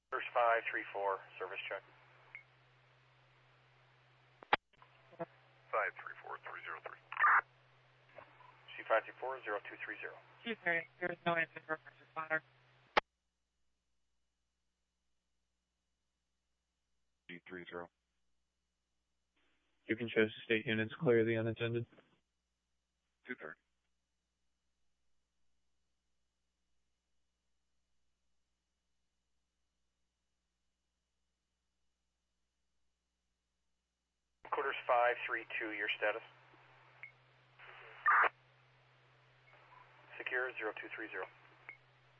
First 534, service check. 534-303. C534-0230. 230, there is no answer for first responder. G30. You can show state units clear the unattended. 230. Quarters 532, your status. Secure 0230.